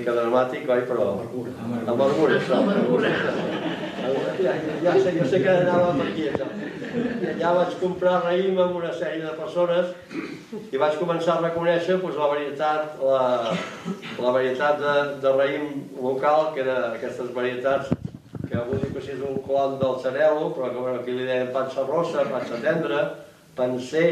mica dramàtic, oi, però... Amargura, això. Jo sé que anava per aquí, això. Ja vaig comprar raïm amb una sèrie de persones i vaig començar a reconèixer la varietat de raïm local, que eren aquestes varietats que algú diu que si és un clon del Xarel·lo, però que aquí li deien pansa rossa, pansa tendra, panser...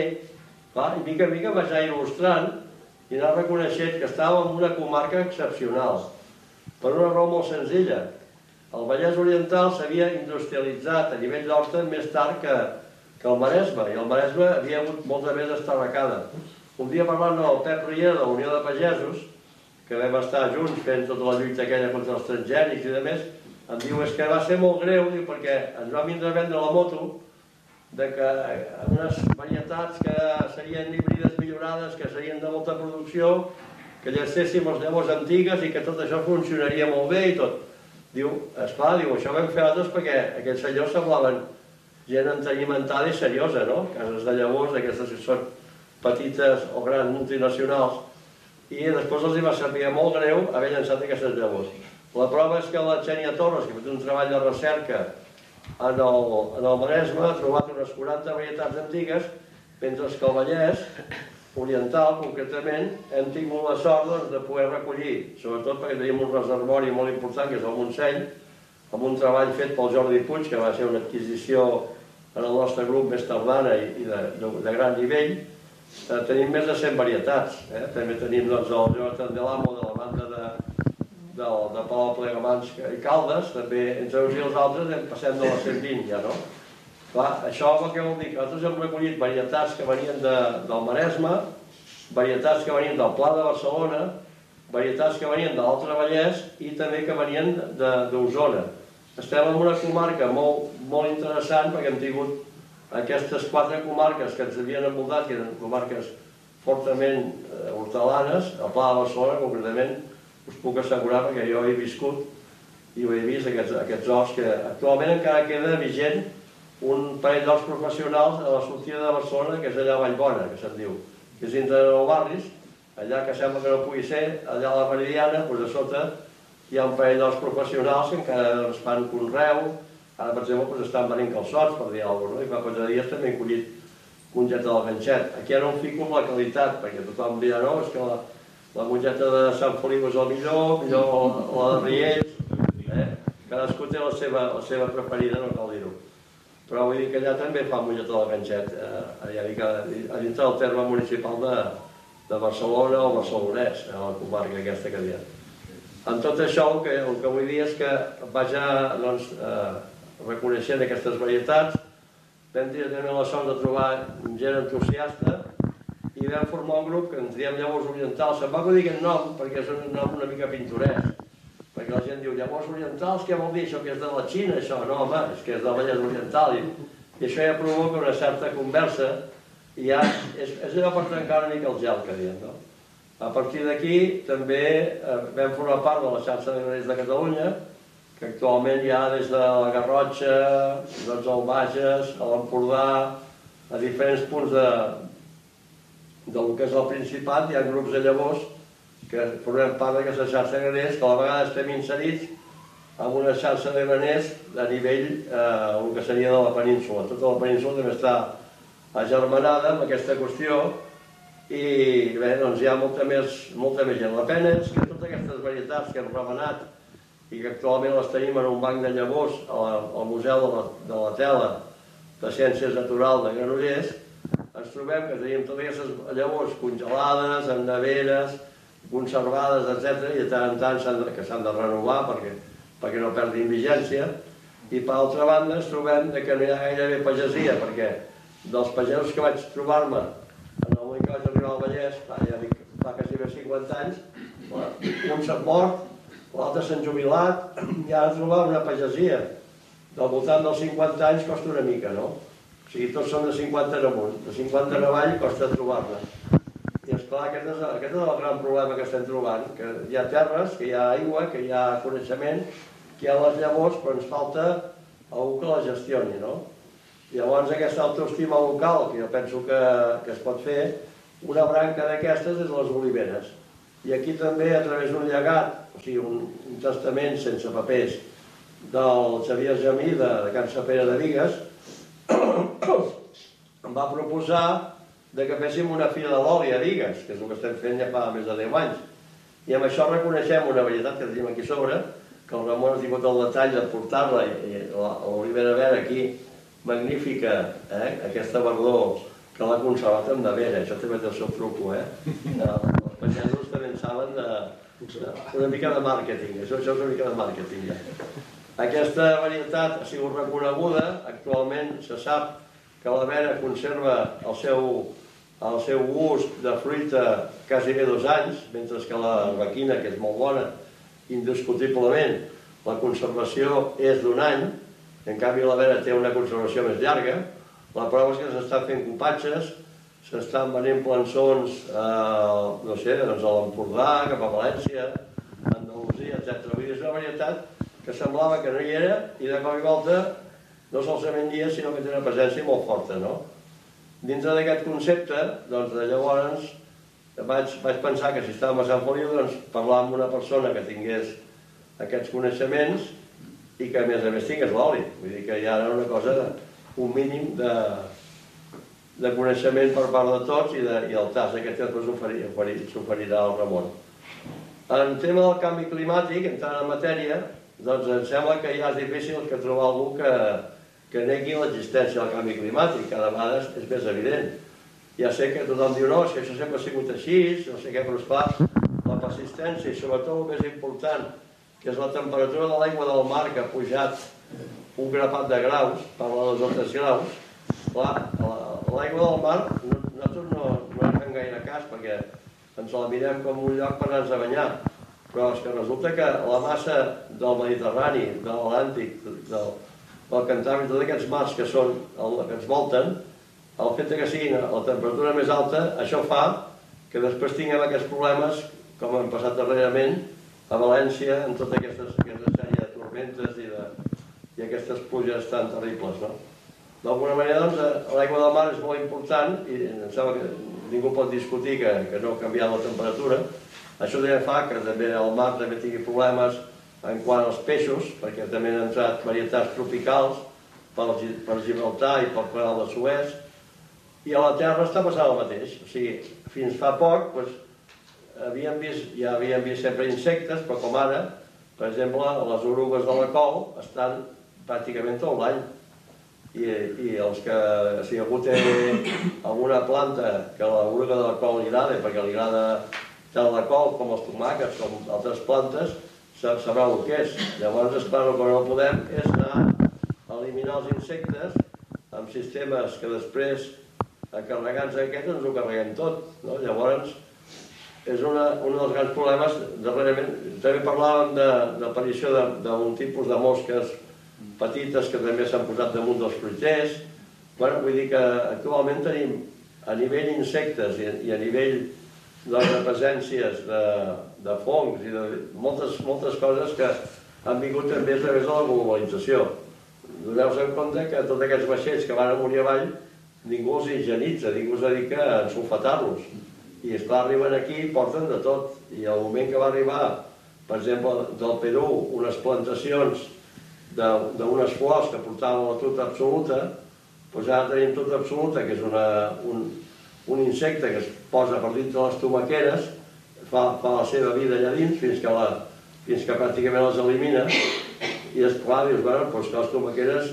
I mica en mica vaig anar il·lustrant i anar reconeixent que estàvem en una comarca excepcional, per una raó molt senzilla. El Vallès Oriental s'havia industrialitzat a nivell d'horta més tard que el Maresme, i el Maresme havia hagut molta més estarracada. Un dia parlant amb el Pep Riera de la Unió de Pagesos, que vam estar junts fent tota la lluita aquella contra els transgènics i demés, em diu, és que va ser molt greu, perquè ens vam vindre a vendre la moto de que unes varietats que serien híbrides millorades, que serien de molta producció, que llestéssim les llavors antigues i que tot això funcionaria molt bé i tot. Diu, esclar, això ho vam fer altres perquè aquests senyors semblaven gent entenimentada i seriosa, no? Cases de llavors, aquestes que són petites o grans multinacionals, i després els va servir molt greu haver llançat aquestes llavors. La prova és que la Xènia Torres, que ha fet un treball de recerca en el Maresme, ha trobat unes 40 varietats antigues, mentre que al Vallès Oriental, concretament, hem tingut la sort de poder recollir, sobretot perquè tenim un reservori molt important, que és el Montseny, amb un treball fet pel Jordi Puig, que va ser una adquisició en el nostre grup més tardana i de gran nivell. Tenim més de 100 varietats. També tenim el Jonathan Delamo de la banda de Palau Plegamans i Caldes, també entre uns i els altres passem de les 120 ja, no? Clar, això què vol dir? Que nosaltres hem recollit varietats que venien del Maresme, varietats que venien del Pla de Barcelona, varietats que venien de l'Altre Vallès i també que venien d'Osona. Estem en una comarca molt interessant perquè hem tingut aquestes 4 comarques que ens havien envoltat, que eren comarques fortament hortelanes, el Pla de Barcelona concretament, us puc assegurar perquè jo he viscut i ho he vist, aquests horts que actualment encara queda vigent un parell d'horts professionals a la sortida de Barcelona, que és allà a Vallbona, que se'n diu, que és dintre de nou barris, allà que sembla que no pugui ser, allà a la Meridiana, doncs a sota hi ha un parell d'horts professionals que encara es fan conreu, ara per exemple estan venint calçots, per dir alguna cosa, i fa 4 dies també he collit mongeta del Ganxet. Aquí ara no fico amb la qualitat, perquè tothom dirà, no, és que la mongeta de Sant Feliu és el millor la de Riells, cadascú té la seva preferida, no cal dir-ho. Però vull dir que allà també fa mongeta del Ganxet, a dintre del terme municipal de Barcelona o Barcelonès, a la comarca aquesta que hi ha. En tot això el que vull dir és que vaig reconeixent aquestes varietats, vam tenir també la sort de trobar gent entusiasta i vam formar un grup que ens diem Llavors Orientals. Se'm va acudir aquest nom perquè és un nom una mica pintoresc, perquè la gent diu, Llavors Orientals, què vol dir això, que és de la Xina, això? No, home, és que és del Vallès Oriental, i això ja provoca una certa conversa, i ja és allò per trencar una mica el gel, que diem, no? A partir d'aquí també vam formar part de la xarxa de graners de Catalunya, que actualment hi ha des de la Garrotxa, al Bages, a l'Empordà, a diferents punts del que és el Principat, hi ha grups de llavors que formem part d'aquesta xarxa de graners, que a la vegada estem inserits en una xarxa de graners a nivell el que seria de la península. Tota la península també està agermanada amb aquesta qüestió i bé, doncs hi ha molta més gent. La pena és que totes aquestes varietats que hem remenat i que actualment les tenim en un banc de llavors al Museu de la Tela de Ciències Naturals de Granollers, ens trobem que tenim totes aquestes llavors congelades, en neveres, conservades, etc. i de tant en tant que s'han de renovar perquè no perdin vigència. I per altra banda ens trobem que no hi ha gairebé pagesia, perquè dels pagesos que vaig trobar-me en el moment que vaig arribar al Vallès, ja dic, fa quasi 50 anys, un s'ha mort, l'altre s'han jubilat, i ara trobar una pagesia del voltant dels 50 anys costa una mica, no? O sigui, tots són de 50 en amunt, de 50 en avall costa trobar-ne. I esclar, aquest és el gran problema que estem trobant, que hi ha terres, que hi ha aigua, que hi ha coneixement, que hi ha les llavors, però ens falta algú que les gestioni, no? Llavors aquesta autoestima local, que jo penso que es pot fer, una branca d'aquestes és les oliveres. I aquí també, a través d'un llegat un testament sense papers del Xavier Jamí de Can Sapere de Bigues, em va proposar que féssim una fira de l'oli a Bigues, que és el que estem fent ja fa més de 10 anys. I amb això reconeixem una varietat que tenim aquí sobre, que el Ramon ha tingut el detall de portar-la, i l'olivera vera aquí, magnífica, aquesta verdor que l'ha conservat en nevera, això també té el seu truco, els pagesos també en saben una mica de màrqueting, això és una mica de màrqueting. Aquesta varietat ha sigut reconeguda, actualment se sap que la vera conserva el seu gust de fruita quasi bé 2 anys, mentre que la vaquina, que és molt bona, indiscutiblement, la conservació és d'1 any, en canvi la vera té una conservació més llarga. La prova és que s'estan fent copatges, s'estan venent plançons, no sé, a l'Empordà, cap a València, a Andalusia, etc. Vull dir, és una varietat que semblava que no hi era i de cop i volta no solament hi és, sinó que té una presència molt forta, no? Dintre d'aquest concepte, doncs, de llavors, vaig pensar que si estàvem a Sant Feliu, doncs, parlar amb una persona que tingués aquests coneixements i que, a més tingués l'oli. Vull dir que hi ha una cosa, un mínim de coneixement per part de tots i el tas aquest que s'oferirà al Ramon. En tema del canvi climàtic, entrant en matèria, doncs em sembla que ja és difícil que trobar algú que negui l'existència del canvi climàtic, cada vegada és més evident. Ja sé que tothom diu, no, és que això sempre ha sigut així, no sé què, però esclar, la persistència i sobretot el més important, que és la temperatura de l'aigua del mar que ha pujat un grapat de graus, parla de 2 o 3 graus, clar, l'aigua del mar nosaltres no hi fem gaire cas perquè ens la mirem com un lloc per anar-nos a banyar, però és que resulta que la massa del Mediterrani, de l'Atlàntic, del Cantàbric, tots aquests mars que ens volten, el fet que siguin a la temperatura més alta, això fa que després tinguem aquests problemes, com han passat darrerament a València, amb tota aquesta sèrie de tormentes i aquestes pluges tan terribles. D'alguna manera, l'aigua del mar és molt important i em sembla que ningú pot discutir que no ha canviat la temperatura. Això també fa que també el mar també tingui problemes en quant als peixos, perquè també han entrat varietats tropicals per Gibraltar i pel canal de Suez, i a la Terra està passant el mateix. O sigui, fins fa poc ja havíem vist sempre insectes, però com ara, per exemple, les orugues de la col estan pràcticament tot l'any. I si algú té alguna planta que l'oruga de la col li agrada, perquè li agrada tant la col com els tomàquets, com altres plantes, sabrà el que és. Llavors, esclar, el que no podem és anar a eliminar els insectes amb sistemes que després, carregant-se aquests, ens ho carreguem tot. Llavors, és un dels grans problemes. Darrerament, també parlàvem de l'aparició d'un tipus de mosques petites que també s'han posat damunt dels fruiters. Vull dir que actualment tenim, a nivell insectes i a nivell de presències de fongs i de moltes coses que han vingut també a través de la globalització. Doneu-vos en compte que tots aquests vaixells que van amunt i avall ningú els higienitza, ningú es dedica a ensulfatar-los. I esclar, arriben aquí i porten de tot. I al moment que va arribar, per exemple, del Perú, unes plantacions d'unes flors que portaven la tuta absoluta, doncs ara tenim tuta absoluta, que és un insecte que es posa per dintre les tomaqueres, fa la seva vida allà dins fins que pràcticament les elimina, i esclar, dius, bueno, doncs que les tomaqueres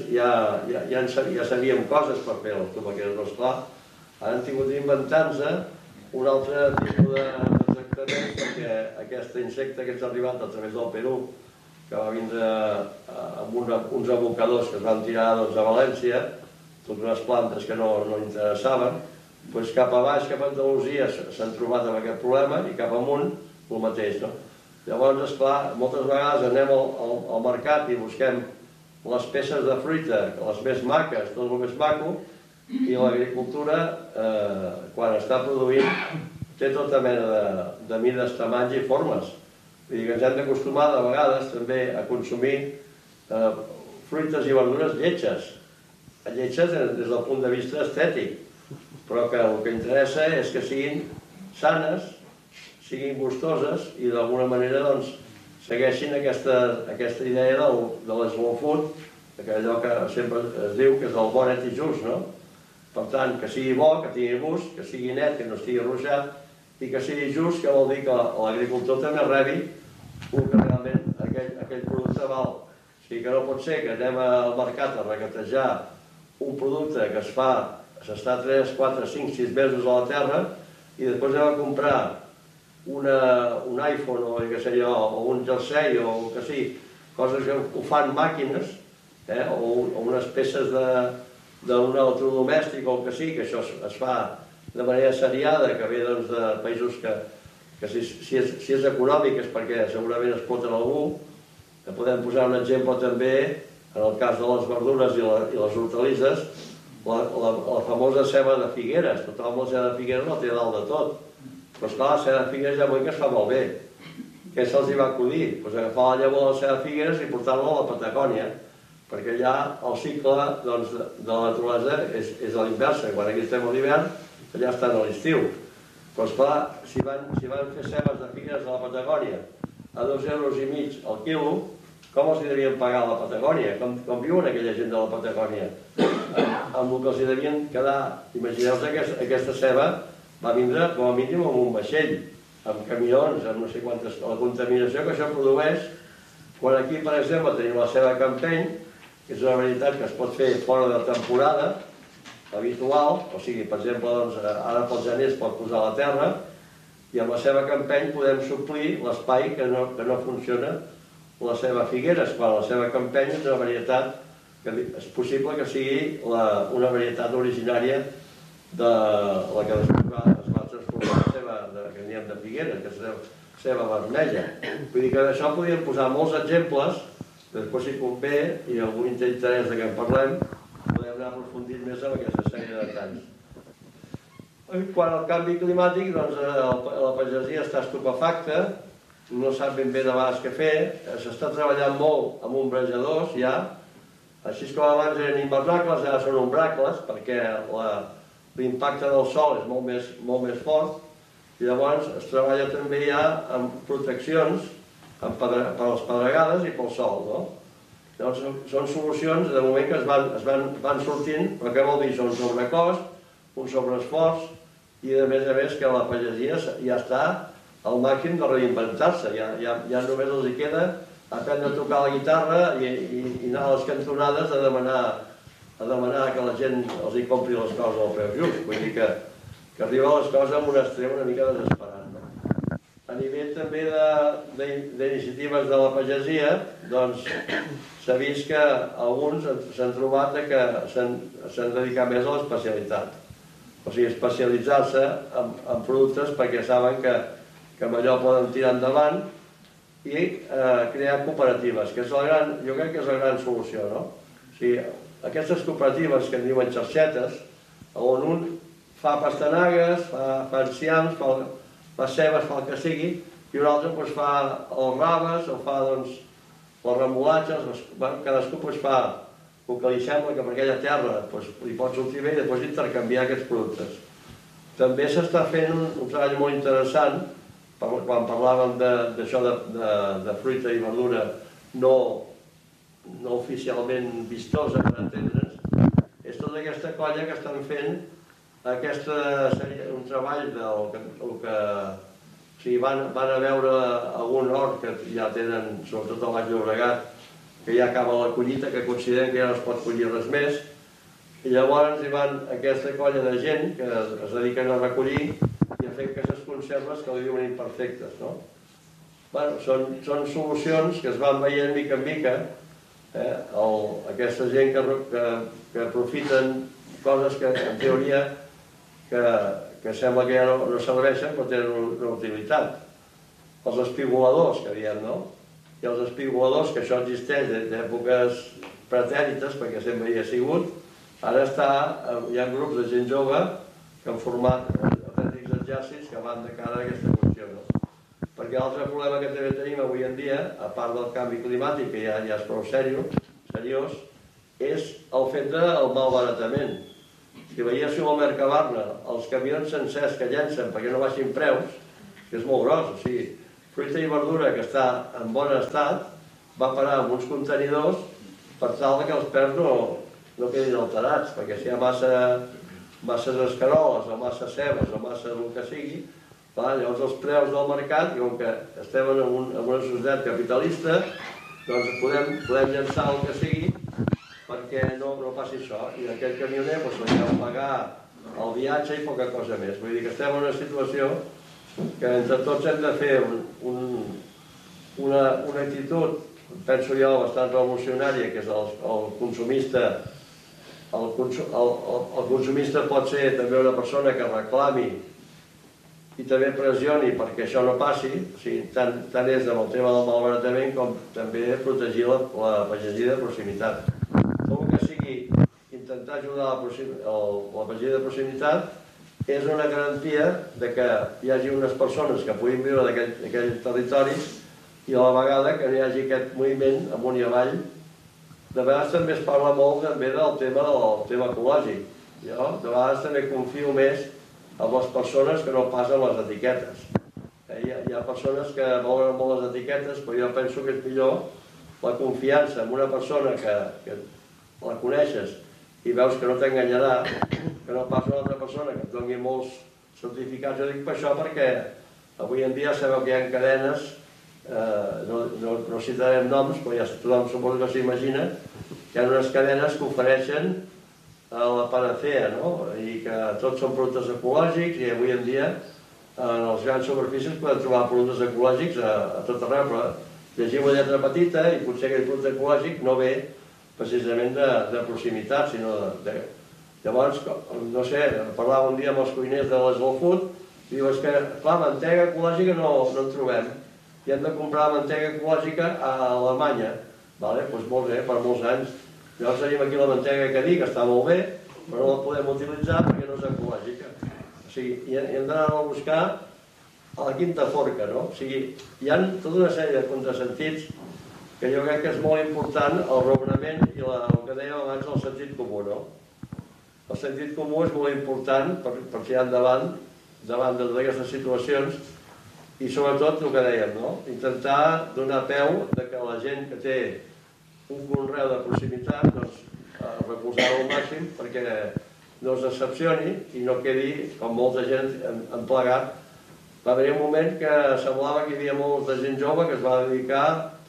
ja sabíem coses per fer les tomaqueres, però esclar, ara han tingut d'inventar-se un altre tipus de tractament perquè aquest insecte que ens ha arribat a través del Perú, que va vindre amb uns abocadors que es van tirar a València, totes unes plantes que no interessaven, doncs cap a baix, cap a Andalusia, s'han trobat amb aquest problema i cap amunt el mateix. Llavors, esclar, moltes vegades anem al mercat i busquem les peces de fruita, les més maques, tot el més maco, i l'agricultura, quan està produint, té tota mena de mides, tamanys i formes. Vull dir que ens hem d'acostumar de vegades també a consumir fruites i verdures lletges. Lletges des del punt de vista estètic, però que el que interessa és que siguin sanes, siguin gustoses i d'alguna manera segueixin aquesta idea de l'slow food, allò que sempre es diu que és el bo, net i just, no? Per tant, que sigui bo, que tingui gust, que sigui net, que no estigui ruixat, i que sigui just, que vol dir que l'agricultor també rebi el que realment aquell producte val. O sigui que no pot ser que anem al mercat a regatejar un producte que s'està 3, 4, 5, 6 mesos a la terra i després anem a comprar un iPhone o què sé jo, o un jersei o el que sigui, coses que ho fan màquines, o unes peces d'un electrodomèstic o el que sigui, que això es fa de manera seriada, que ve de països que si és econòmic és perquè segurament es pot en algú. Podem posar un exemple també, en el cas de les verdures i les hortalisses, la famosa ceba de Figueres. Tothom la ceba de Figueres no té dalt de tot. Però esclar, la ceba de Figueres ja veiem que es fa molt bé. Què se'ls va acudir? Agafar la llavor de la ceba de Figueres i portar-la a la Patagònia, perquè allà el cicle de la naturalesa és a l'inversa. Quan aquí estem a l'hivern, allà estan a l'estiu. Però esclar, si van fer cebes de Figueres a la Patagònia a 2,5 € el quilo, com els devien pagar a la Patagònia? Com viuen aquella gent de la Patagònia? Amb el que els devien quedar. Imagineu-vos que aquesta ceba va vindre com a mínim amb un vaixell, amb camions, amb no sé quantes... La contaminació que això produeix, quan aquí, per exemple, tenim la ceba Campeny, que és una varietat que es pot fer fora de temporada habitual, o sigui, per exemple, ara pel gener es pot posar a la terra, i amb la ceba Campeny podem suplir l'espai que no funciona la ceba Figueres, quan la ceba Campeny és una varietat que és possible que sigui una varietat originària de la que després es va transformar en ceba que diem de Figueres, que és ceba vermella. Vull dir que d'això podríem posar molts exemples, després si convé, i algú té interès que en parlem, podem anar aprofundint més en aquesta sèrie de detalls. Quant al canvi climàtic, la pagesia està estupefacta, no sap ben bé de vegades què fer, s'està treballant molt amb ombrejadors ja, així com abans eren invernacles, ara són ombracles, perquè l'impacte del sol és molt més fort, i llavors es treballa també ja amb proteccions per les pedregades i pel sol. Són solucions de moment que es van sortint, però què vol dir? Són sobrecost, un sobreesforç, i a més que la pagesia ja està al màxim de reinventar-se, ja només els hi queda aprendre a tocar la guitarra i anar a les cantonades a demanar que la gent els hi compri les coses al preu just. Vull dir que arriba les coses amb un extrem una mica desesperant. A nivell també d'iniciatives de la pagesia, doncs s'ha vist que alguns s'han trobat que s'han dedicat més a l'especialitat. O sigui, especialitzar-se en productes perquè saben que amb allò poden tirar endavant i crear cooperatives, que jo crec que és la gran solució, no? O sigui, aquestes cooperatives que en diuen xarxetes, on un fa pastanagues, fa enciams, fa cebes, fa el que sigui, i un altre fa els raves, o fa les remolatges, cadascú fa el que li sembla que per aquella terra li pot sortir bé i després intercanviar aquests productes. També s'està fent un treball molt interessant, quan parlàvem d'això de fruita i verdura no oficialment vistosa, per entendre'ns, és tota aquesta colla que estan fent un treball del que... O sigui, van a veure algun hort que ja tenen, sobretot al Baix Llobregat, que ja acaba la collita, que consideren que ja no es pot collir res més, i llavors hi van aquesta colla de gent que es dediquen a recollir i a fer aquestes conserves que li diuen imperfectes, no? Són solucions que es van veient mica en mica, aquesta gent que aprofiten coses que en teoria que sembla que ja no serveixen però tenen una utilitat. Els espigoladors, que diem, no? I els espigoladors, que això existeix d'èpoques pretèrites, perquè sempre hi ha sigut, ara hi ha grups de gent jove que han format autèntics exèrcits que van de cara a aquesta qüestió. Perquè l'altre problema que també tenim avui en dia, a part del canvi climàtic, que ja és prou seriós, és el fet del malbaratament. Si veiéssiu al Mercabarna els camions sencers que llencen perquè no baixin preus, que és molt gros, o sigui, fruita i verdura que està en bon estat va parar en uns contenidors per tal que els pèls no quedin alterats, perquè si hi ha masses escaroles o massa cebes o massa el que sigui, llavors els preus del mercat, com que estem en una societat capitalista, doncs podem llançar el que sigui perquè no passi això. I aquell camioner se li ha de pagar el viatge i poca cosa més. Vull dir que estem en una situació que entre tots hem de fer una actitud, penso jo, bastant revolucionària, que és el consumista. El consumista pot ser també una persona que reclami i també pressioni perquè això no passi, tant és amb el tema del malbaratament com també protegir la pagesia de proximitat. Tot el que sigui intentar ajudar la pagesia de proximitat és una garantia que hi hagi unes persones que puguin viure d'aquell territori i a la vegada que no hi hagi aquest moviment amunt i avall. De vegades també es parla molt també del tema ecològic. Jo de vegades també confio més amb les persones que no passen les etiquetes. Hi ha persones que valoren molt les etiquetes, però jo penso que és millor la confiança en una persona que la coneixes i veus que no t'enganyarà, que no pas una altra persona que et doni molts certificats. Jo dic per això perquè avui en dia sabeu que hi ha cadenes, no citarem noms, però ja tothom suposo que s'imagina, que hi ha unes cadenes que ofereixen la panacea, i que tots són productes ecològics i avui en dia en les grans superfícies podem trobar productes ecològics a tot arreu, però llegim la lletra petita i potser aquell producte ecològic no ve precisament de proximitat, sinó de... Llavors, no sé, parlava un dia amb els cuiners de l'Slow Food i diu, és que, clar, mantega ecològica no en trobem i hem de comprar mantega ecològica a Alemanya. Doncs molt bé, per molts anys. Llavors tenim aquí la mantega que dic, que està molt bé, però no la podem utilitzar perquè no és ecològica. O sigui, hem d'anar a buscar a la quinta forca, no? O sigui, hi ha tota una sèrie de contrasentits que jo crec que és molt important el raonament i el que dèiem abans del sentit comú, no? El sentit comú és molt important per tirar endavant davant de totes aquestes situacions i sobretot el que dèiem, no? Intentar donar peu que la gent que té un conreu de proximitat, doncs, recolzar-lo al màxim perquè no es decepcioni i no quedi, com molta gent, emplegat. Va haver un moment que semblava que hi havia molta gent jove que es va dedicar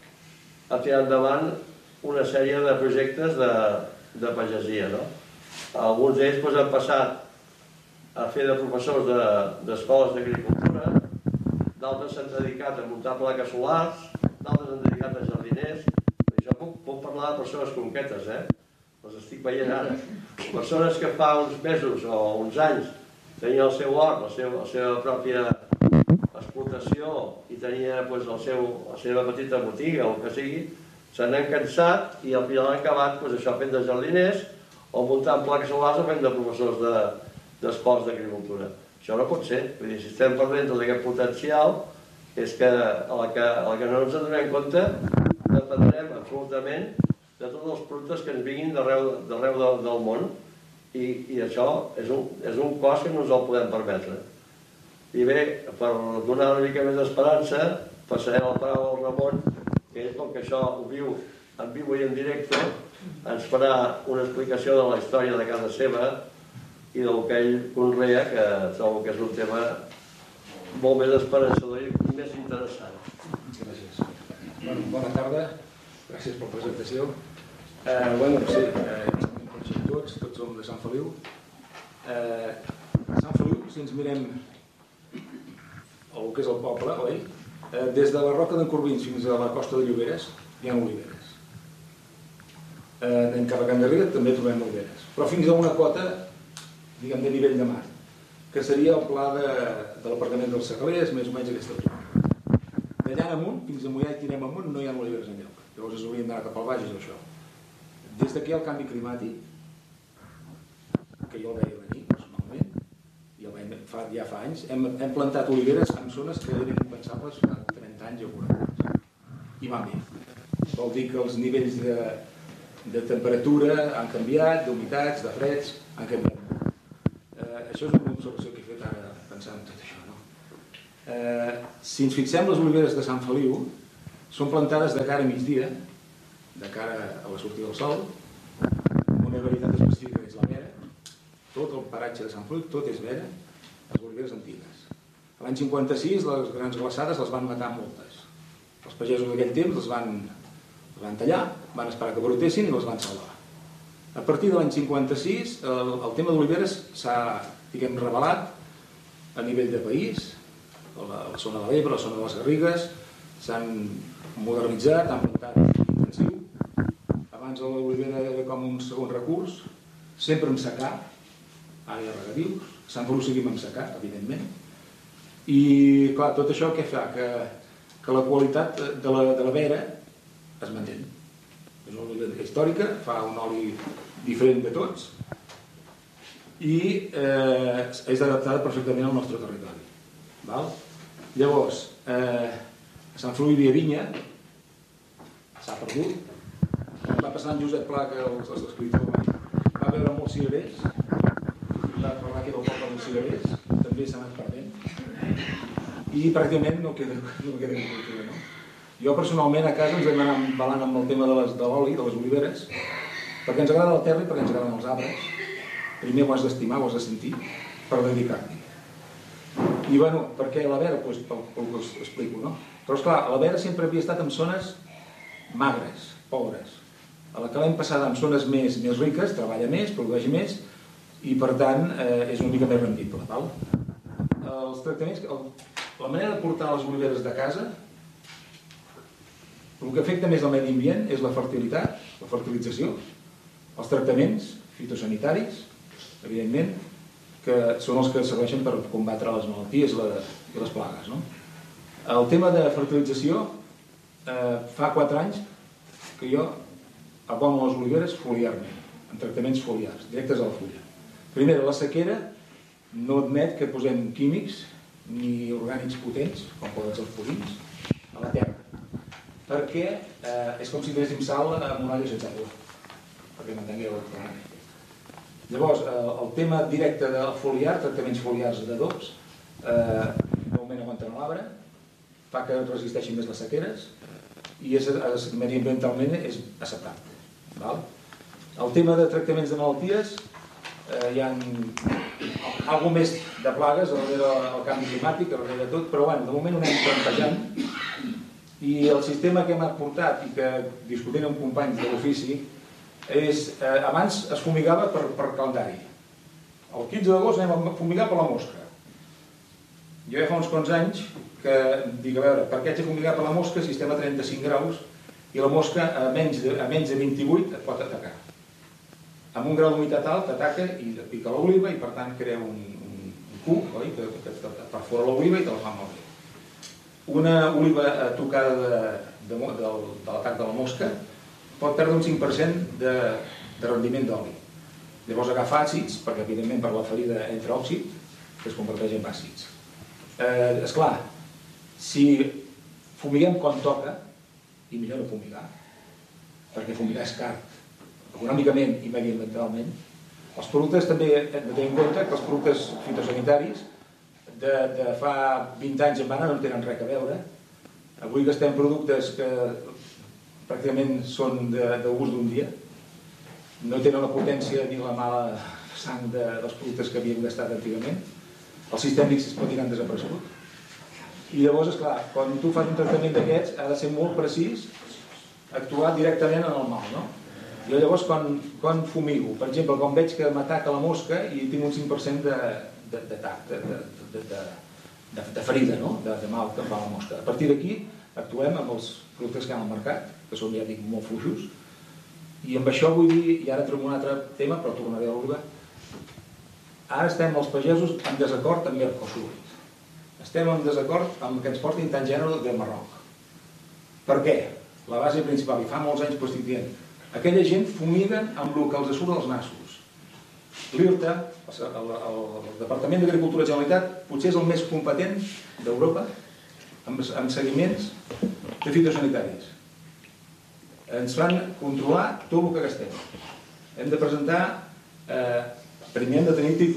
a tirar endavant una sèrie de projectes de pagesia, no? Alguns d'ells han passat a fer de professors d'escoles d'agricultura, d'altres s'han dedicat a muntar plaques solars, d'altres s'han dedicat a jardiners. Jo puc parlar de persones concretes, les estic veient ara. Persones que fa uns mesos o uns anys tenien el seu hort, la seva pròpia explotació i tenia la seva petita botiga o el que sigui, se n'han cansat i al final han acabat això fent de jardiners o muntant plaques solars o fent de professors d'escoles d'agricultura. Això no pot ser. Vull dir, si estem perdent tot aquest potencial és que a la que no ens adonem compte dependrem absolutament de tots els productes que ens vinguin d'arreu del món i això és un cost que no ens el podem permetre. I bé, per donar una mica més d'esperança, passarem la paraula al Ramon, que ell, com que això ho viu en viu i en directe, ens farà una explicació de la història de casa seva i del que ell conrea, que trobo que és un tema molt més esperançador i més interessant. Gràcies. Bona tarda, gràcies per la presentació. Sí, ens coneixem tots som de Sant Feliu. Sant Feliu, si ens mirem el que és el poble, oi? Des de la Roca d'en Corbins fins a la costa de Lloberes hi ha oliveres. En Carregant de Riga també trobem oliveres, però fins a una cota, diguem, de nivell de mar, que seria el pla de l'aparcament dels Serralers, més o menys aquesta altura. D'allà amunt, fins a Moià i tirem amunt, no hi ha oliveres enlloc. Llavors es haurien d'anar cap al baix, és això. Des d'aquí el canvi climàtic, que jo el veia venir personalment, ja fa anys, hem plantat oliveres en zones que eren impensables fa 30 anys o 40 anys. I van bé. Vol dir que els nivells de temperatura han canviat, d'humitats, de freds, han canviat. Això és una observació que he fet ara pensant en tot això, no? Si ens fixem, les oliveres de Sant Feliu són plantades de cara a migdia, de cara a la sortida del sol, amb una varietat específica que és la vera. Tot el paratge de Sant Feliu, tot és vera, les oliveres antigues. L'any 56 les grans glaçades les van matar moltes. Els pagesos d'aquell temps les van tallar, van esperar que brotessin i les van salvar. A partir de l'any 56 el tema d'oliveres s'ha, diguem, revelat a nivell de país, a la zona de l'Ebre, a la zona de les Garrigues, s'han modernitzat, han plantat intensiu. Abans l'olivera era com un segon recurs, sempre amb secà, ara hi ha regadius, Sant Feliu seguim amb secà, evidentment. I, clar, tot això què fa? Que la qualitat de la vera es manté. És una olivera històrica, fa un oli diferent de tots i és adaptada perfectament al nostre territori. Llavors, a Sant Feliu hi havia vinya, s'ha perdut. Va passar en Josep Pla, que l'escriptor va veure molts cirerers, va parlar que era el poble dels cirerers, també s'ha anat perdent. I pràcticament no queda agricultura, no? Jo personalment a casa ens vam anar embalant amb el tema de l'oli, de les oliveres, perquè ens agrada la terra i perquè ens agraden els arbres. Primer ho has d'estimar, ho has de sentir, per dedicar-t'hi. I bueno, perquè la vera, pel que us explico, no? Però esclar, la vera sempre havia estat en zones magres, pobres. A la que l'hem passada en zones més riques, treballa més, produeix més, i per tant és una mica més rendible. Els tractaments, la manera de portar les oliveres de casa, el que afecta més al medi ambient és la fertilitat, la fertilització, els tractaments fitosanitaris, evidentment, que són els que serveixen per combatre les malalties i les plagues. El tema de fertilització, fa 4 anys que jo abono les oliveres foliarment, amb tractaments foliars, directes a la fulla. Primer, la sequera no admet que posem químics ni orgànics potents, com poden ser els purins, a la terra, perquè és com si tinguéssim sal amb una olla sense aigua, perquè mantengueu el planeta. Llavors, el tema directe de foliar, tractaments foliars d'adobs, normalment aguanten l'arbre, fa que resisteixin més les sequeres i mediambientalment és acceptable. El tema de tractaments de malalties, hi ha alguna més de plagues darrere el canvi climàtic, darrere de tot, però de moment ho anem plantejant i el sistema que hem aportat i que discutint amb companys de l'ofici és, abans es fumigava per calendari. El 15 d'agost anem a fumigar per la mosca. Jo ja fa uns quants anys que dic, a veure, per què haig de fumigar per la mosca si estem a 35 graus i la mosca a menys de 28 et pot atacar. Amb un grau d'humitat alt t'ataca i et pica l'oliva i per tant crea un cuc que perfora l'oliva i te la fa malbé. Una oliva tocada de l'atac de la mosca pot perdre un 5% de rendiment d'oli. Llavors agafa àcids, perquè evidentment per la ferida entra òxid, que es converteix en àcids. Esclar, si fumiguem quan toca, i millor no fumigar, perquè fumigar és car, econòmicament i mediambientalment, els productes també hem de tenir en compte que els productes fitosanitaris de fa 20 anys en ara no tenen res a veure. Avui gastem productes que pràcticament són d'ús d'un dia, no tenen la potència ni la mala sang dels productes que havíem gastat antigament, els sistèmics es pot tirar en desapercebut. I llavors, esclar, quan tu fas un tractament d'aquests ha de ser molt precís, actuar directament en el mal, no? Jo llavors quan fumigo, per exemple, quan veig que m'ataca la mosca i tinc un 5% d'atac, de ferida, de mal que fa la mosca. A partir d'aquí actuem amb els productes que hi ha al mercat, que són, ja dic, molt fluixos, i amb això vull dir, i ara trobo un altre tema, però tornaré a l'oliva, ara estem els pagesos en desacord amb Mercosur. Estem en desacord amb que ens portin tant gènere del Marroc. Per què? La base principal, i fa molts anys que ho estic dient, aquella gent fumiguen amb el que els surt dels nassos. L'IRTA, el Departament d'Agricultura de la Generalitat, potser és el més competent d'Europa en seguiments de fitosanitaris. Ens fan controlar tot el que gastem. Hem de presentar, primer hem de tenir títol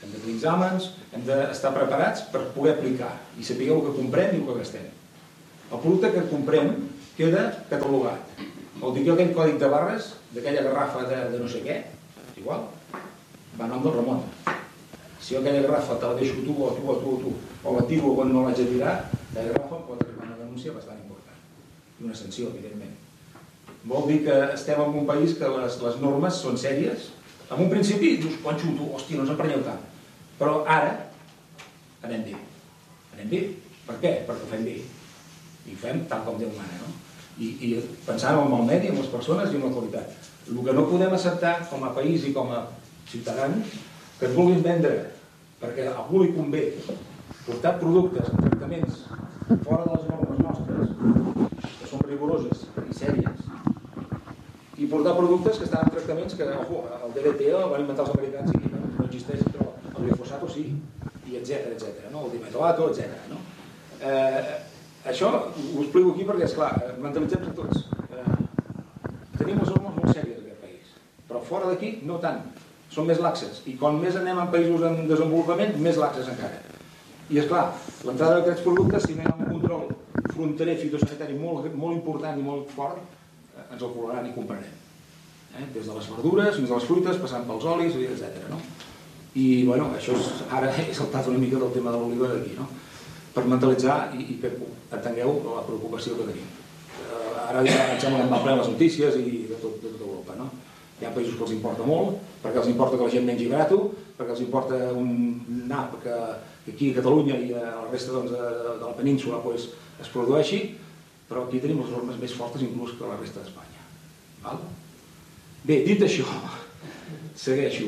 Hem de tenir exàmens, hem d'estar preparats per poder aplicar i saber el que comprem i el que gastem. El producte que comprem queda catalogat. Vol dir que aquell còdic de barres d'aquella garrafa de no sé què, igual, va a nom del Ramon. Si aquella garrafa te la deixo tu o la tiro quan no l'haig de tirar, la garrafa pot arribar una denúncia bastant important. I una sanció, evidentment. Vol dir que estem en un país que les normes són sèries. En un principi dius, quan xuto, hòstia, no ens emprenyeu tant. Però ara anem bé. Anem bé. Per què? Perquè ho fem bé. I ho fem tal com Déu mana, no? I pensant en el medi, en les persones i en la qualitat. El que no podem acceptar com a país i com a ciutadans que es vulguin vendre perquè a algú li convé portar productes amb tractaments fora de les normes nostres, que són rigoroses i sèries, i portar productes que estan en tractaments que, el DDT el van inventar els americans i no existeix, però el glifosato sí, i etcètera, no? El dimetolato, etcètera, no? Això ho explico aquí perquè, esclar, mentalitzem-nos tots. Tenim les normes molt sèries en aquest país, però fora d'aquí no tant. Són més laxes. I quan més anem en països en desenvolupament, més laxes encara. I, esclar, l'entrada d'aquests productes, si no hi ha un control fronterer fitosanitari molt important i molt fort, ens el colaran i comprarem. Des de les verdures fins a les fruites, passant pels olis, etcètera, no? I, bueno, això ara he saltat una mica del tema de l'oliva d'aquí, no? Per mentalitzar i que entengueu la preocupació que tenim. Ara ja em sembla que em van ple les notícies i de tot Europa, no? Hi ha països que els importa molt, perquè els importa que la gent mengi barato, perquè els importa un nap que aquí a Catalunya i a la resta de la península es produeixi, però aquí tenim les normes més fortes inclús que la resta d'Espanya. Bé, dit això, segueixo.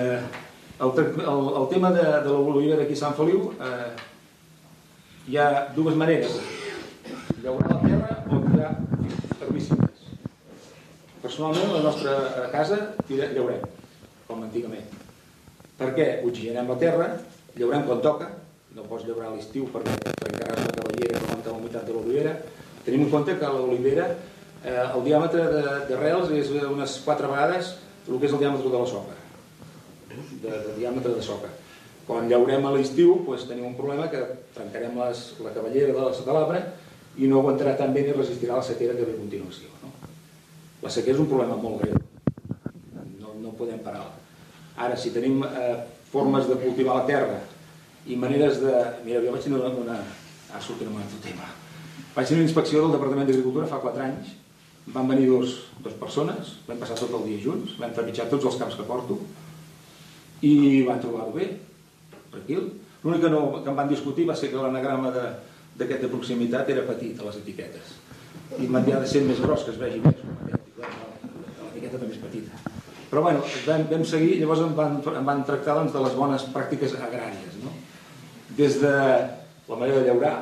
El tema de l'olivera aquí a Sant Feliu, hi ha dues maneres: llaurar la terra o tirar herbicides. Personalment, a la nostra casa llaurem, com antigament. Per què? Oxigenem la terra, llaurem quan toca, no pots llaurar a l'estiu perquè trencaràs una cavallera que aguanta la humitat de l'olivera. Tenim en compte que l'olivera, el diàmetre d'arrels és unes 4 vegades el que és el diàmetre de la soca, de diàmetre de soca. Quan llaurem a l'estiu, tenim un problema que trencarem la cavallera de l'arbre i no aguantarà tan bé ni resistirà la sequera que ve a continuació. La sequera és un problema molt greu, no podem parar-la. Ara, si tenim formes de cultivar la terra i maneres de... Mira, jo vaig tenir una... Ara sortiré un altre tema. Vaig tenir una inspecció del Departament d'Agricultura fa 4 anys. Van venir dues persones, vam passar tot el dia junts, vam trepitjar tots els camps que porto i van trobar-ho bé, tranquil. L'únic que em van discutir va ser que l'anagrama d'aquest de proximitat era petit a les etiquetes i m'han de ser més gros, que es vegi més, l'etiqueta també és petita. Però bueno, vam seguir, llavors em van tractar de les bones pràctiques agràries, no? Des de la manera de llaurar,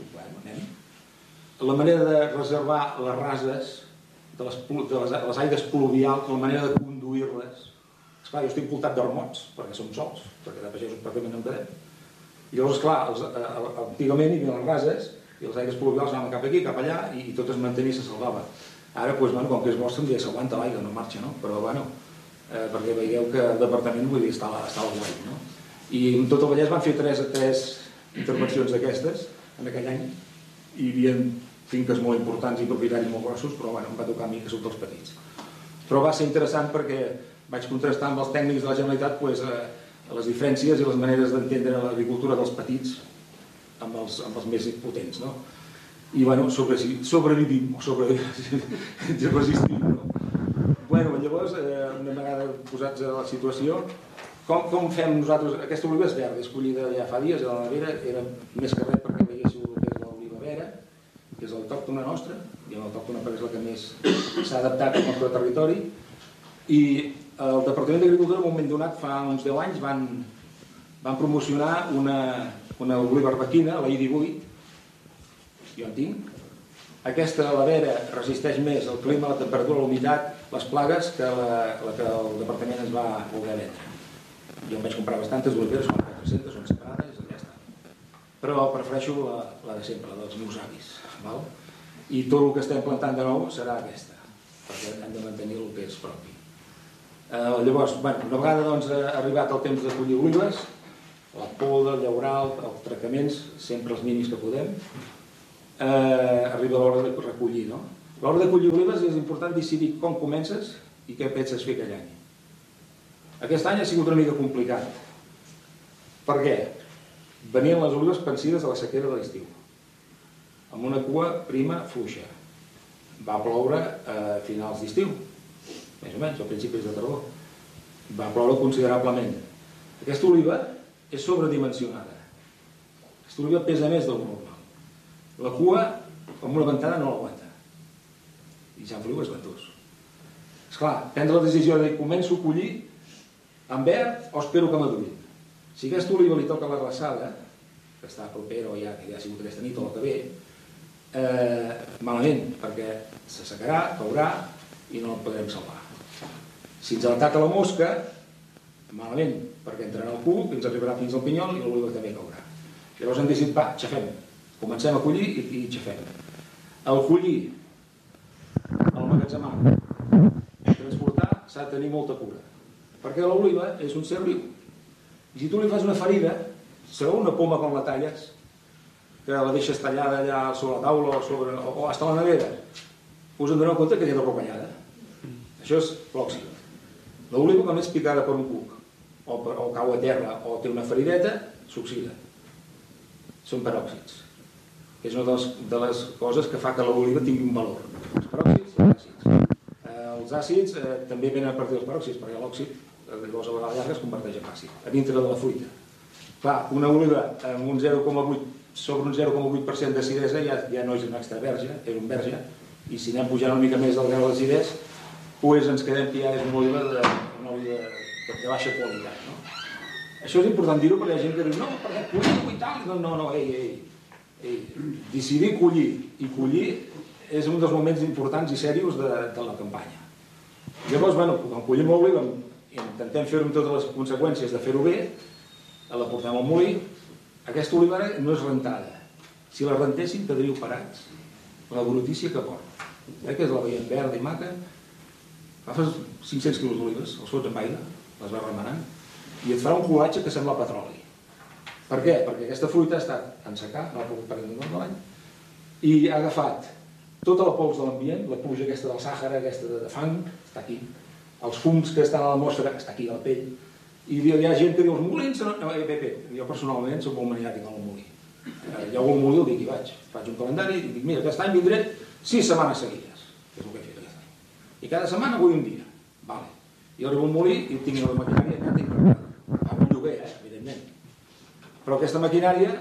la manera de reservar les rases de les aigues pluvials, la manera de conduir-les. Esclar, jo estic voltat d'ormots, perquè som sols, perquè de pagesos pràcticament no en quedem. I llavors, esclar, antigament hi havia les rases i les aigues pluvials anaven cap aquí, cap allà, i tot es mantenia i se salvava. Ara, com que és vostre, ja s'aguanta l'aigua, no marxa, no? Però, bueno, perquè veieu que el departament, vull dir, està al guai, no? I en tot el Vallès van fer tres intervencions d'aquestes, en aquell any, i hi havia finques molt importants i propietaris molt grossos, però, bueno, em va tocar a mi, que soc dels petits. Però va ser interessant perquè vaig contrastar amb els tècnics de la Generalitat les diferències i les maneres d'entendre l'agricultura dels petits amb els més potents, no? I, bueno, sobrevivim, resistim, no? Bueno, llavors, una vegada posats a la situació, com fem nosaltres? Aquesta oliva és verda, escollida ja fa dies, a la nevera, era més que res perquè veiéssiu el que és l'oliva vera, que és l'autòctona nostra, i l'autòctona perquè és la que més s'ha adaptat al nostre territori, i el Departament d'Agricultura, en un moment donat, fa uns 10 anys, van promocionar una oliva arbequina, la I-18, jo en tinc. Aquesta, la vera, resisteix més el clima, la temperatura, la humitat, les plagues, que la que el departament ens va voler vendre. Jo em vaig comprar bastantes oliveres, són 400, són separades, i ja està. Però prefereixo la de sempre, la dels meus avis. I tot el que estem plantant de nou serà aquesta, perquè hem de mantenir el que és propi. Llavors, una vegada arribat el temps de collir olives, la poda, el llaurar, els tractaments, sempre els mínims que podem, arriba l'hora de recollir, no? A l'hora de collir olives és important decidir com comences i què penses fer aquell any. Aquest any ha sigut una mica complicat. Per què? Venien les olives pensides a la sequera de l'estiu, amb una cua prima fluixa. Va ploure a finals d'estiu, més o menys, a principis de tardor. Va ploure considerablement. Aquesta oliva és sobredimensionada. Aquesta oliva pesa més del normal. La cua, amb una ventada, no l'aguanta. I Sant Feliu és ventós. Esclar, prendre la decisió de començo a collir en verd o espero que madurin. Si aquesta oliva li toca la glaçada, que està propera o ja ha sigut aquesta nit o la que ve, malament, perquè s'assecarà, caurà i no el podrem salvar. Si ens ataca la mosca, malament, perquè entrarà al cuc, ens arribarà fins al pinyol i l'oliva també caurà. Llavors hem decidit, va, xafem. Comencem a collir i xafem. El collir, el magatzemar, transportar, s'ha de tenir molta cura. Perquè l'oliva és un ser viu. I si tu li fas una ferida, sabeu una poma quan la talles, que la deixes tallada allà sobre la taula o hasta la nevera, us en doneu compte que queda rocallada. Això és l'òxid. L'oliva, com és picada per un cuc, o cau a terra, o té una ferideta, s'oxida. Són peròxids. És una de les coses que fa que l'oliva tingui un valor. Els peròxids i els àcids. Els àcids també venen a partir dels peròxids, perquè l'òxid, llavors a vegades llarga, es converteix en àcid, a dintre de la fruita. Clar, una oliva amb un 0,8 sobre un 0,8% d'acidesa ja no és un extra verge, és un verge, i si anem pujant una mica més del grau d'acidès, doncs ens quedem que ja és una oliva de baixa qualitat. Això és important dir-ho perquè hi ha gent que diu no, perquè collir i tal. No, ei. Decidir collir i collir és un dels moments importants i serios de la campanya. Llavors, quan collim l'oliva, intentem fer-ho amb totes les conseqüències de fer-ho bé, la portem al molí. Aquesta oliva no és rentada. Si la rentéssim, quedaríeu parats. La brutícia que porta. Que és la veiem verda i maca. Agafes 500 quilos d'olives, els fots amb aigua, les vas remenant, i et farà un colatge que sembla petroli. Per què? Perquè aquesta fruita ha estat en secà, no ha pogut prendre tot l'any, i ha agafat tota la pols de l'ambient, la pluja aquesta del Sàhara, aquesta de fang, està aquí. Els fums que estan a l'atmosfera, està aquí a la pell. I hi ha gent que diu, els molins... Jo personalment soc molt maniàtic amb el molí. Jo a un molí el dic i vaig. Faig un calendari i dic, mira, aquest any vindré 6 setmanes seguides. És el que he fet aquest any. I cada setmana vull un dia. Vale. I arribo a un molí i tinc la maquinària ja tinc preparada. Va un lloguer, evidentment. Però aquesta maquinària,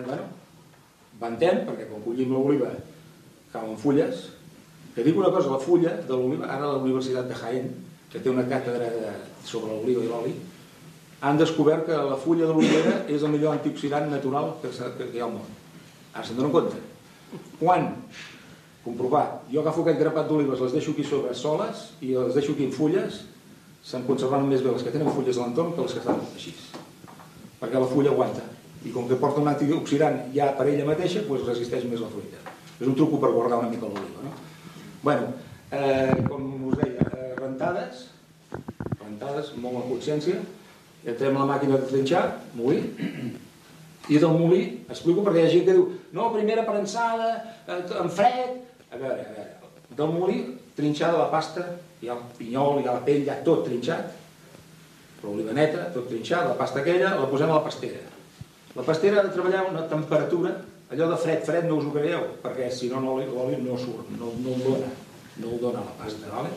ventem, perquè quan collim l'oliva cauen fulles. Que dic una cosa, la fulla de l'oliva, ara a la Universitat de Jaén, que té una càtedra sobre l'oliva i l'oli, han descobert que la fulla de l'olivera és el millor antioxidant natural que hi ha al món. Ara se'n donen compte. Quan? Comprovat. Jo agafo aquest grapat d'olives, les deixo aquí sobre soles i les deixo aquí en fulles, se'n conservaran més bé les que tenen fulles a l'entorn que les que estan així. Perquè la fulla aguanta. I com que porta un antioxidant ja per ella mateixa, doncs resisteix més la fruita. És un truco per guardar una mica l'oliva, no? Bueno, com us deia, rentades, molt en consciència, entrem a la màquina de trinxar, molí, i del molí, explico perquè hi ha gent que diu no, primera prensada, en fred... A veure, del molí, trinxada la pasta, hi ha el pinyol, hi ha la pell, hi ha tot trinxat, l'oliva neta, tot trinxat, la pasta aquella, la posem a la pastera. La pastera ha de treballar a una temperatura, allò de fred no us ho creieu, perquè si no l'oli no surt, no el dona la pasta, vale?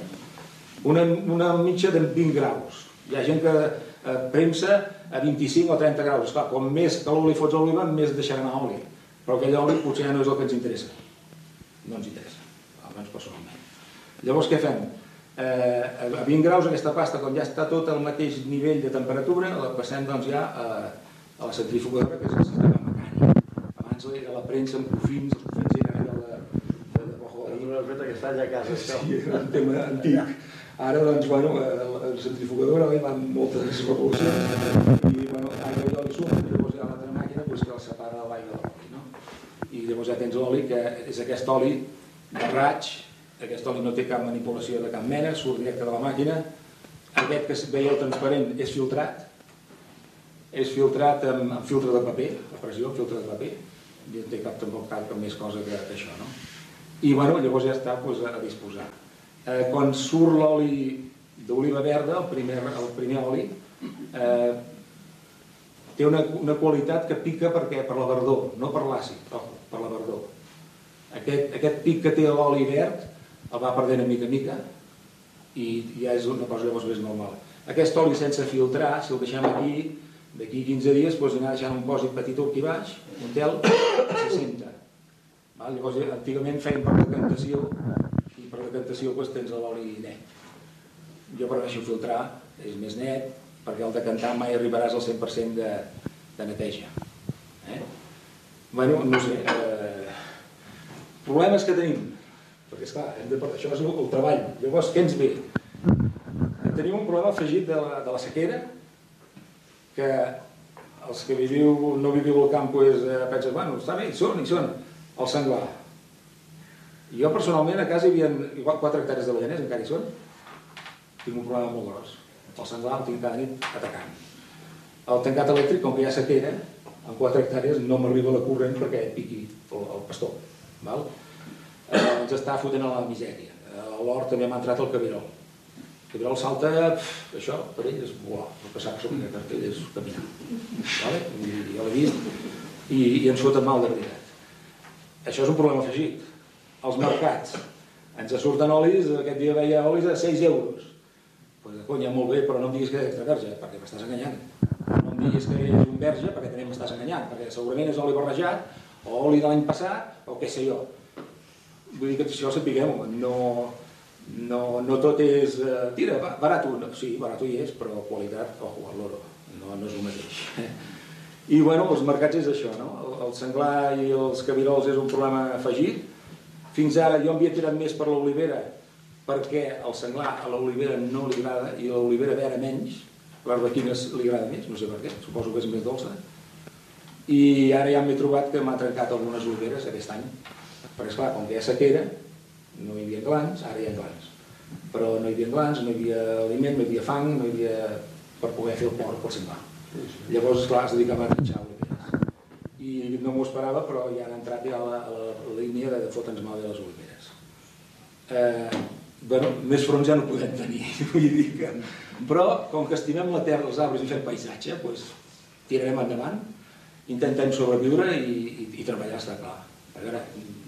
Una mitja de 20 graus. Hi ha gent que premsa a 25 o 30 graus. Esclar, com més calor li fots a l'oliva, més deixarà anar oli. Però aquell oli potser ja no és el que ens interessa. No ens interessa, almenys personalment. Llavors què fem? A 20 graus aquesta pasta, quan ja està tot al mateix nivell de temperatura, la passem doncs ja a la centrifugadora, que és el sistema mecànic. Abans era la premsa amb cofins, els cofins eren allò de... Una feta que està allà a casa. Sí, era un tema antic. Ara, doncs, la centrifugadora va amb moltes revolucions i, aigua i oli surt, i llavors hi ha una altra màquina que la separa de l'aigua de l'oli, no? I llavors ja tens l'oli, que és aquest oli de raig, aquest oli no té cap manipulació de cap mena, surt directe de la màquina, aquest que veieu transparent és filtrat, és filtrat amb filtre de paper, a pressió, filtre de paper, i no té tampoc cap més cosa que això, no? I bueno, llavors ja està a disposar. Quan surt l'oli d'oliva verda, el primer oli, té una qualitat que pica per la verdor, no per l'àcid, per la verdor. Aquest pic que té l'oli verd el va perdent a mica i ja és una cosa llavors més normal. Aquest oli sense filtrar, si el deixem aquí, d'aquí 15 dies anar deixant un pòsit petit aquí baix, un tel, se senta. Llavors, antigament feien per decantació, i per decantació tens l'oli net. Jo prefereixo filtrar, és més net, perquè al decantar mai arribaràs al 100% de neteja. Bueno, no sé, problemes que tenim, perquè esclar, això és el treball. Llavors, què ens ve? Tenim un problema afegit de la sequera, que els que no viviu al camp pensen, bueno, està bé, hi són, el senglar. Jo personalment a casa hi havia igual 4 hectàrees de Vallanès, encara hi són. Tinc un problema molt gros. El senglar el tinc cada nit atacant. El tancat elèctric, com que hi ha sequera, en 4 hectàrees no m'arriba la corrent perquè piqui el pastor. Ens està fotent a la misèria. A l'hort també m'ha entrat el cabirol. El cabirol salta, això, per ell és volar. El que sap sobre el cartell és caminar. Jo l'he vist i ens foten mal de veritat. Això és un problema afegit. Els mercats. Ens surten olis, aquest dia veia olis a 6 euros. Doncs conya, molt bé, però no em diguis que és extra verge, perquè m'estàs enganyant. No em diguis que és un verge, perquè també m'estàs enganyant, perquè segurament és oli barrejat, o oli de l'any passat, o què sé jo. Vull dir que això ho sapiguem, no tot és... Tira, barato, sí, barato hi és, però qualitat, ojo, al loro, no és el mateix. I bueno, els mercats és això, no? El senglar i els cabirols és un problema afegit. Fins ara jo m'havia tirat més per l'olivera, perquè el senglar a l'olivera no li agrada i l'olivera vera menys, l'arlequina li agrada més, no sé per què, suposo que és més dolça. I ara ja m'he trobat que m'ha trencat algunes oliveres aquest any, perquè esclar, com que hi ha sequera, no hi havia glans, ara hi ha glans. Però no hi havia glans, no hi havia aliment, no hi havia fang, no hi havia per poder fer el porc pel senglar. Llavors, esclar, es dedicava a menjar oliveres. I no m'ho esperava, però ja han entrat ja a la línia de fotre'ns mal de les oliveres. Bueno, més fronts ja no podem tenir, vull dir que... Però, com que estimem la terra, els arbres i fem paisatge, doncs tirarem endavant, intentem sobreviure i treballar, està clar. A veure,